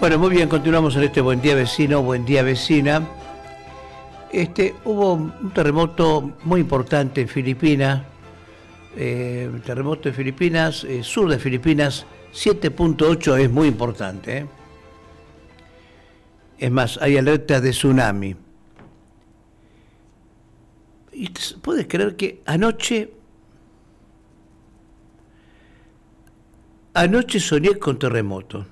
Bueno, muy bien, continuamos en este Buen Día Vecino, Buen Día Vecina. Hubo un terremoto muy importante en Filipinas, terremoto de Filipinas, sur de Filipinas, 7.8 es muy importante, ¿eh? Es más, hay alertas de tsunami. ¿Y puedes creer que anoche soñé con terremoto?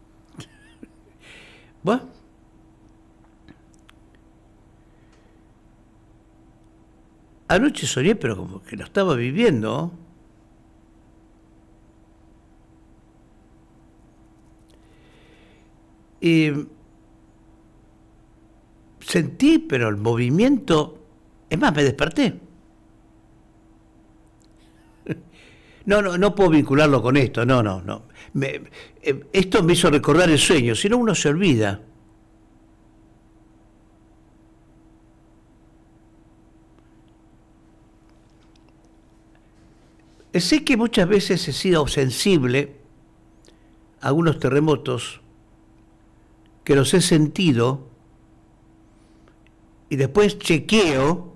¿Bueno? Anoche soñé, pero como que lo estaba viviendo. Y sentí, pero el movimiento... Es más, me desperté. No puedo vincularlo con esto, no. Esto me hizo recordar el sueño, si no uno se olvida. Sé que muchas veces he sido sensible a algunos terremotos que los he sentido y después chequeo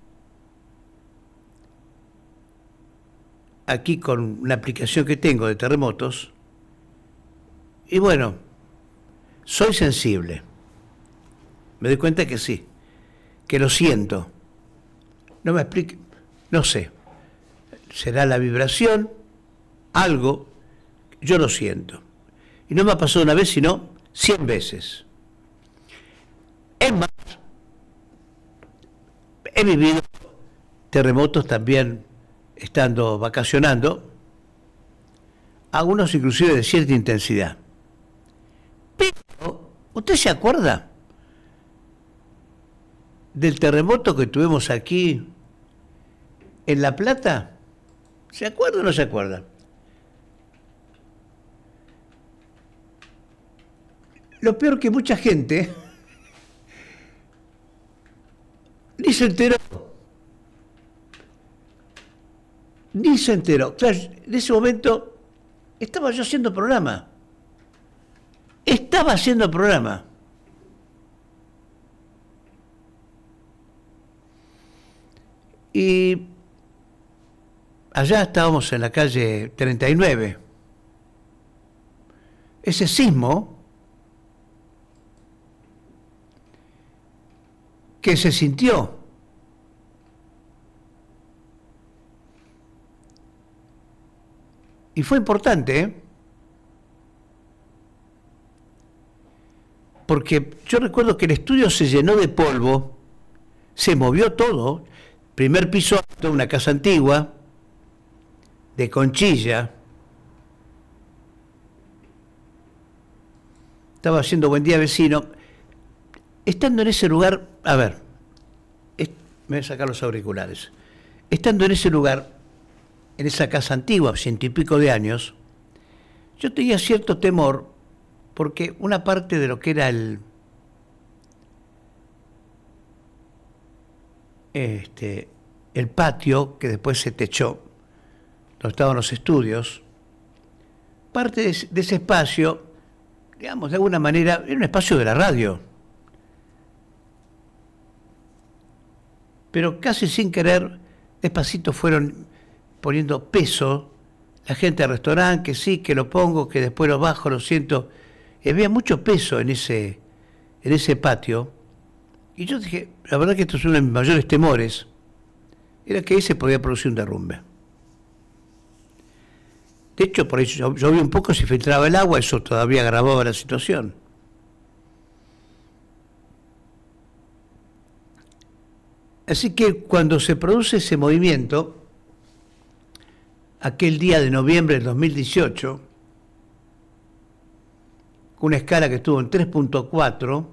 aquí con una aplicación que tengo de terremotos y bueno, soy sensible. Me doy cuenta que sí, que lo siento. No me explique, no sé. Será la vibración, algo, yo lo siento. Y no me ha pasado una vez, sino 100 veces. Es más, he vivido terremotos también estando vacacionando, algunos inclusive de cierta intensidad. Pero, ¿usted se acuerda del terremoto que tuvimos aquí en La Plata? ¿Se acuerda o no se acuerda? Lo peor que mucha gente ni se enteró. Claro, en ese momento estaba yo haciendo programa. Y allá estábamos en la calle 39. Ese sismo que se sintió. Y fue importante, ¿eh? Porque yo recuerdo que el estudio se llenó de polvo, se movió todo, primer piso alto, una casa antigua, de conchilla. Estaba haciendo Buen Día Vecino. Estando en ese lugar, a ver, me voy a sacar los auriculares. Estando en ese lugar, en esa casa antigua, 100 y pico de años, yo tenía cierto temor porque una parte de lo que era el patio, que después se techó, donde estaban los estudios, parte de ese espacio, digamos, de alguna manera, era un espacio de la radio. Pero casi sin querer, despacito fueron poniendo peso, la gente del restaurante, que sí, que lo pongo, que después lo bajo, lo siento. Y había mucho peso en ese patio. Y yo dije, la verdad que esto es uno de mis mayores temores, era que ahí se podía producir un derrumbe. De hecho, por eso llovió un poco, se filtraba el agua, eso todavía agravaba la situación. Así que cuando se produce ese movimiento, aquel día de noviembre del 2018, con una escala que estuvo en 3.4,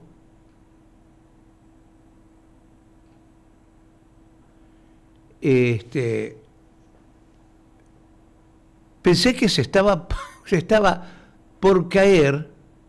pensé que se estaba por caer